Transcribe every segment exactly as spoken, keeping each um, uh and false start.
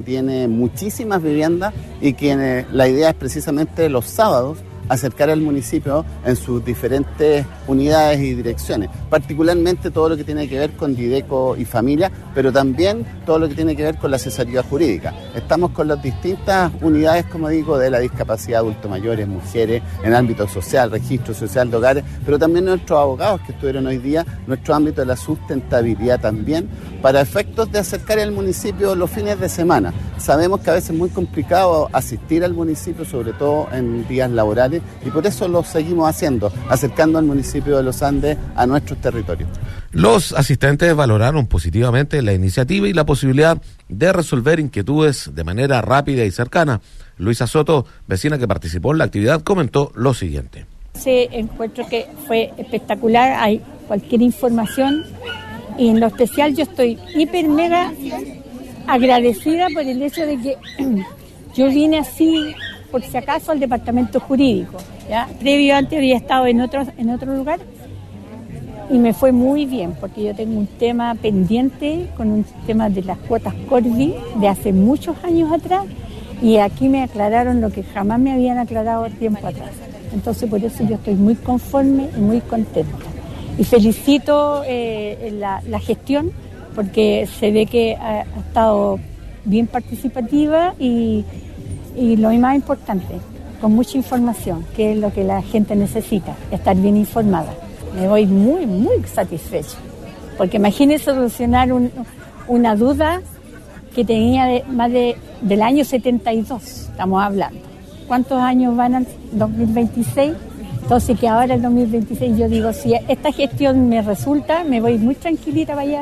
tiene muchísimas viviendas y que la idea es precisamente los sábados acercar al municipio en sus diferentes unidades y direcciones, particularmente todo lo que tiene que ver con Dideco y familia, pero también todo lo que tiene que ver con la asesoría jurídica. Estamos con las distintas unidades, como digo, de la discapacidad, adultos mayores, mujeres, en ámbito social, registro social de hogares, pero también nuestros abogados que estuvieron hoy día, nuestro ámbito de la sustentabilidad también, para efectos de acercar al municipio los fines de semana. Sabemos que a veces es muy complicado asistir al municipio, sobre todo en días laborales, y por eso lo seguimos haciendo, acercando al municipio de Los Andes a nuestros territorios. Los asistentes valoraron positivamente la iniciativa y la posibilidad de resolver inquietudes de manera rápida y cercana. Luisa Soto, vecina que participó en la actividad, comentó lo siguiente. Sí, encuentro que fue espectacular, hay cualquier información y en lo especial yo estoy hiper mega agradecida por el hecho de que yo vine así por si acaso al departamento jurídico, ¿ya? Previo antes había estado en otro, en otro lugar y me fue muy bien porque yo tengo un tema pendiente con un tema de las cuotas Corvi de hace muchos años atrás y aquí me aclararon lo que jamás me habían aclarado tiempo atrás. Entonces por eso yo estoy muy conforme y muy contenta. Y felicito eh, la, la gestión porque se ve que ha, ha estado bien participativa y Y lo más importante, con mucha información, que es lo que la gente necesita, estar bien informada. Me voy muy, muy satisfecha. Porque imagínese solucionar un, una duda que tenía de, más de, del año setenta y dos, estamos hablando. ¿Cuántos años van al dos mil veintiséis? Entonces que ahora el dos mil veintiséis yo digo, si esta gestión me resulta, me voy muy tranquilita para allá.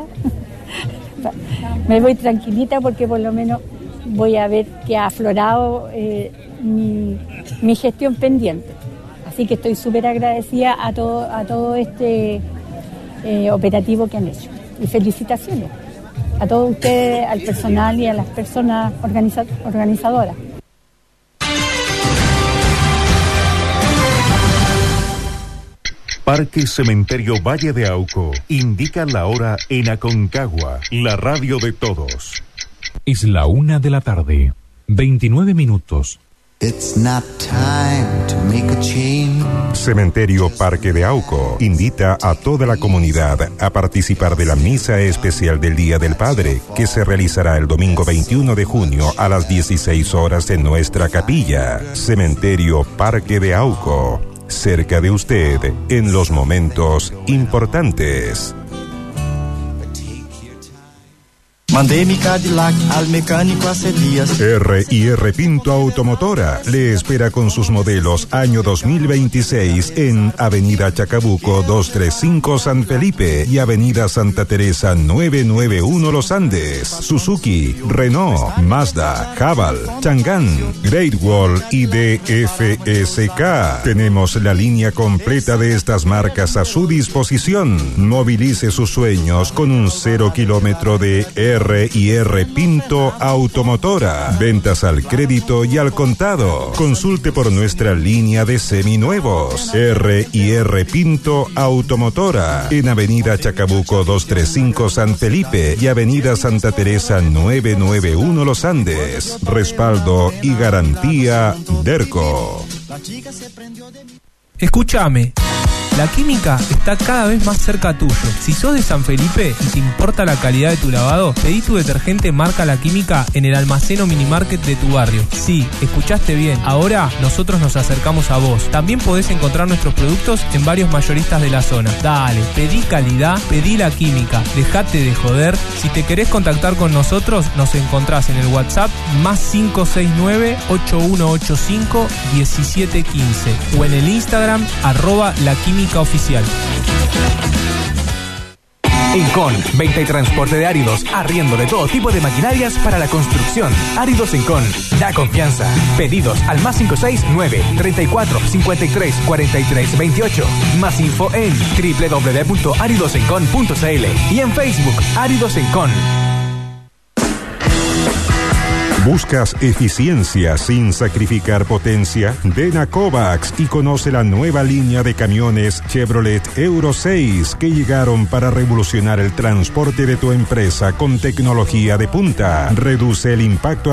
Me voy tranquilita porque por lo menos voy a ver que ha aflorado eh, mi, mi gestión pendiente. Así que estoy súper agradecida a todo, a todo este eh, operativo que han hecho. Y felicitaciones a todos ustedes, al personal y a las personas organiza- organizadoras. Parque Cementerio Valle de Auco indica la hora en Aconcagua, la radio de todos. Es la una de la tarde, veintinueve minutos. It's not time to make a change. Cementerio Parque de Auco invita a toda la comunidad a participar de la misa especial del Día del Padre, que se realizará el domingo veintiuno de junio a las dieciséis horas en nuestra capilla. Cementerio Parque de Auco, cerca de usted en los momentos importantes. Mandé mi Cadillac al mecánico hace días. R y R Pinto Automotora le espera con sus modelos año dos mil veintiséis en Avenida Chacabuco doscientos treinta y cinco San Felipe y Avenida Santa Teresa novecientos noventa y uno Los Andes. Suzuki, Renault, Mazda, Haval, Chang'an, Great Wall y D F S K. Tenemos la línea completa de estas marcas a su disposición. Movilice sus sueños con un cero kilómetro de R y R Pinto Automotora. Ventas al crédito y al contado. Consulte por nuestra línea de seminuevos. R y R Pinto Automotora en Avenida Chacabuco doscientos treinta y cinco San Felipe y Avenida Santa Teresa novecientos noventa y uno Los Andes. Respaldo y garantía Derco. Escúchame. La química está cada vez más cerca tuyo. Si sos de San Felipe y te importa la calidad de tu lavado, pedí tu detergente marca La Química en el almacén o minimarket de tu barrio. Sí, escuchaste bien. Ahora nosotros nos acercamos a vos. También podés encontrar nuestros productos en varios mayoristas de la zona. Dale, pedí calidad, pedí La Química. Dejate de joder. Si te querés contactar con nosotros, nos encontrás en el WhatsApp más cinco seis nueve, ocho uno ocho cinco, uno siete uno cinco o en el Instagram arroba La Química Oficial. Encon, venta y transporte de áridos, arriendo de todo tipo de maquinarias para la construcción. Áridos Encon, da confianza. Pedidos al más cinco seis nueve, treinta y cuatro, cincuenta y tres, cuarenta y tres, veintiocho. Más info en doble u doble u doble u punto áridos encon punto c l y en Facebook Áridos Encon. ¿Buscas eficiencia sin sacrificar potencia? Ven a Kovacs y conoce la nueva línea de camiones Chevrolet Euro seis que llegaron para revolucionar el transporte de tu empresa con tecnología de punta. Reduce el impacto